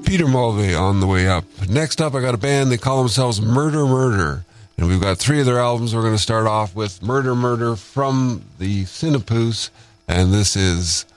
Peter Mulvey on the way up. Next up, I got a band. They call themselves Murder Murder. And we've got 3 of their albums. We're going to start off with Murder Murder from the Cinepoose. And this is